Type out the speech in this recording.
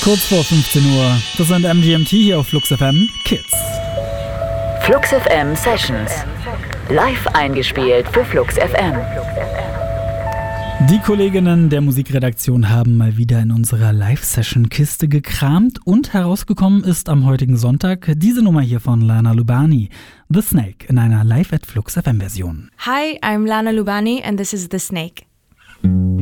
Kurz vor 15 Uhr. Das sind MGMT hier auf Flux FM Kids. Flux FM Sessions. Live eingespielt für Flux FM. Die Kolleginnen der Musikredaktion haben mal wieder in unserer Live-Session-Kiste gekramt und herausgekommen ist am heutigen Sonntag diese Nummer hier von Lana Lubani, The Snake, in einer Live at Flux FM Version. Hi, I'm Lana Lubani and this is The Snake.